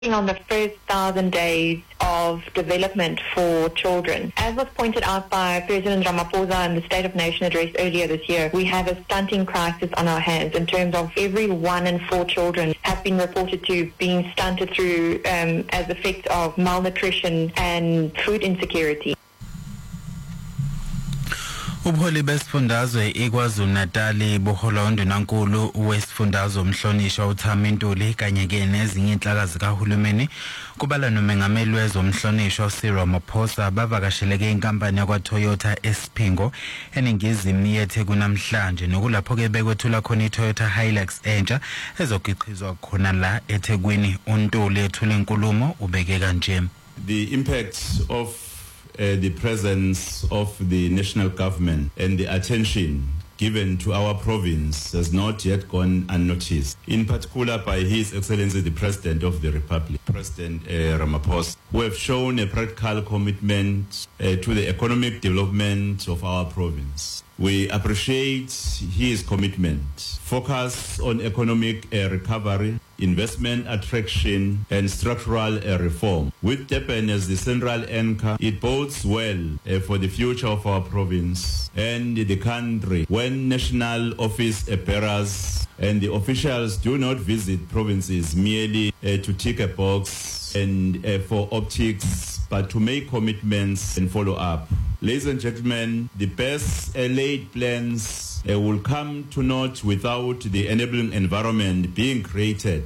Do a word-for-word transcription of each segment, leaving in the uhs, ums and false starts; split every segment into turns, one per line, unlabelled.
on the first thousand days of development for children. As was pointed out by President Ramaphosa in the State of Nation address earlier this year, we have a stunting crisis on our hands in terms of every one in four children have been reported to being stunted through um, as effect of malnutrition and food insecurity.
Ubuholi besifundazwe iKwaZulu-Natal buhola undunankulu wesifundazwe umhlonishwa uThami Ntuli kanye ke nezinye inhlaka zikahulumeni kubala nomengameli wezomhlonishwa uCyril Ramaphosa bavakasheleke inkampani yakwaToyota eSphingo eningizimu yeTheku namhlanje nokulapho ke bekwethula khona iToyota Hilux entsha ezogiqizwa khona la eThekwini. uNtuli ethula inkulumo ubeke kanje.
The impact of Uh, the presence of the national government and the attention given to our province has not yet gone unnoticed, in particular by His Excellency the President of the Republic, President uh, Ramaphosa, who have shown a practical commitment uh, to the economic development of our province. We appreciate his commitment, focus on economic uh, recovery, investment attraction and structural uh, reform. With Durban as the central anchor, it bodes well uh, for the future of our province and the country when national office bearers and the officials do not visit provinces merely uh, to tick a box and uh, for optics, but to make commitments and follow up. Ladies and gentlemen, the best uh, laid plans uh, will come to naught without the enabling environment being created.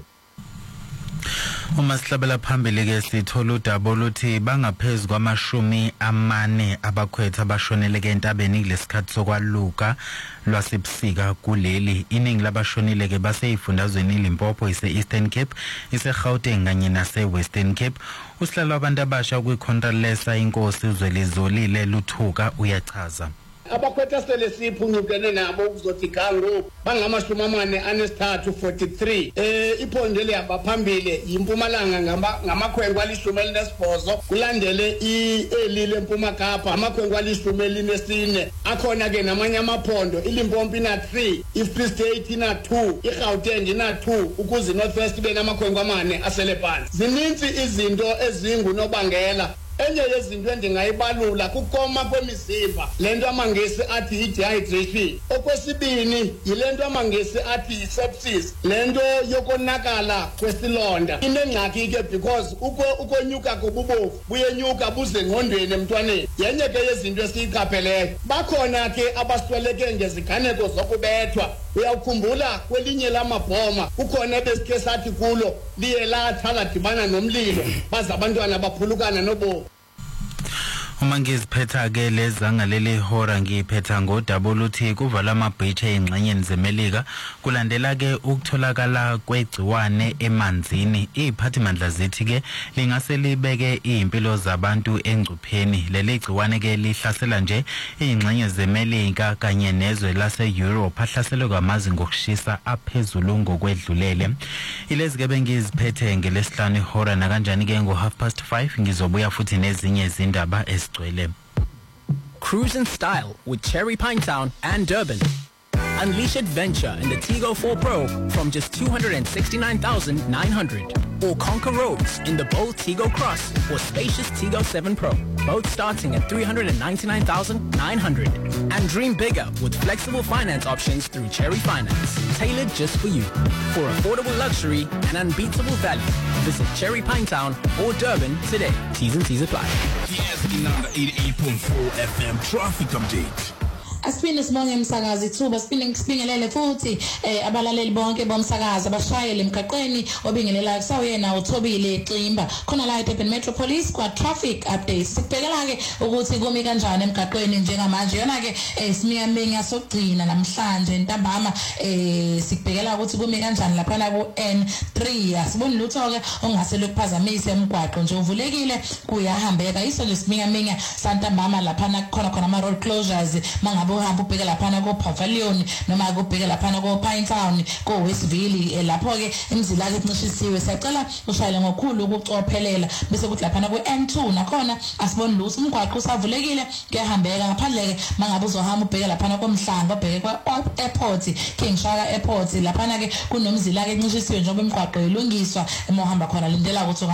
Uma sihlabela phambili ke sithola udaba oluthi bangaphezulu kwamashumi amane abakhwetha abashonele ke entabeni kulesikhathi sokwaluka lwasebusika kuleli. Iningi labashonile ke baseyifundazweni iLimpopo, ise Eastern Cape, ise Gauteng kanye nase Western Cape. Usihlalo wabantu abasha kwiControlesa inkosi uZwelizolile Luthuka uyachaza.
Abakhwetha sele siphunyukene nabo ukuzothi kango bangamashumi amane anesithathu forty-three. eh iphondele abaphambili yiMpumalanga ngama ngamakhwenkwe alishumi elinesibhozo, kulandele iElile eMpuma Kapa amakhwenkwe alishumi elinesine. Akhona ke namanye amaphondo, iLimpopo ina three, iFree State ina two, iGauteng ina two, ukuze North West bena amakhwenkwe amane asele phansi. Zininzi izinto ezingunobangela. Enye yezinto endingayibalula kukoma kwemizimba, lento amangesi athi i-dehydration. Okwesibini yilento amangesi athi i-sepsis, lento yokonakala kwesilonda. Inengxaki ke because uko ukonyuka kobubofu buyenyuka buze ngondweni emntwaneni. Yenye ke yezinto esiyiqapheleyo. Bakhona ke abasweleke ngeziganeko zokubethwa. Uyakhumbula kwelinye lamabhoma kukhona besikhe sathi kulo liye lathala dibana nomlilo baza abantwana baphulukana nobo.
Uma ngiziphetha ke leza ngaleli hora ngiphetha ngodaba oluthi kuvala amabridge ezingxenyeni zeMelika kulandela ke ukutholakala kwegciwane emanzini. Iziphathimandla zithi ke lingase libeke izimpilo zabantu engcupheni. Leli gciwane ke lihlasela nje izingxenye zeMelika kanye nezwe lase Europe ahlaselwe kwamazi ngokushisa aphezulu ngokwedlulele. Ilezi ke bengiziphethe ngelesihlanu ihora na kanjani ke ngo half past five ngizobuya futhi nezinye izindaba ezigcwele.
Cruise in style with Cherry Pinetown and Durban. Unleash adventure in the Tigo four Pro from just two hundred sixty-nine thousand nine hundred. Or conquer roads in the bold Tigo Cross or spacious Tigo seven Pro, both starting at three hundred ninety-nine thousand nine hundred. And dream bigger with flexible finance options through Cherry Finance, tailored just for you. For affordable luxury and unbeatable value, visit Cherry Pinetown or Durban today. T's and C's apply.
The S B eighty-eight point four F M traffic update.
Asipinde sibonge umsakazi ithuba sipinde sibingelele futhi eh abalaleli bonke bomsakazi abashayeli emgaqweni obingelela kusawuyena uThobile Ximba khona la eDurban Metropolis kwa traffic updates. Sibhekela ke ukuthi kumi kanjani emgaqweni njengamanje. Yona ke simiyamenga sokugcina namhlanje ntambama eh sibhekela ukuthi kumi kanjani lapha la ku N three. Asiboni lutho ke ongase lokuphazamise umgwaqo nje uvulekile kuyahambeka. Iso nje simiyamenga santambama lapha khona khona ama road closures mangabe uhamba ubheke laphana ko Pavilion noma ubheke laphana ko Pinetown ko Westville lapho ke imizila ke inqishisiwe siyacela ushayele ngokukhulu ukucophelela bese kuthi laphana ku N two nakhona asiboni lutho umgwaqo usavulekile kuyahambeka ngaphandle ke mangabe uzohamba ubheke laphana komhlanga ubheke kwa airport King Shaka airport laphana ke kunomzila ke inqishisiwe njengoba imigwaqo ilungiswa emohamba khona lindela ukuthi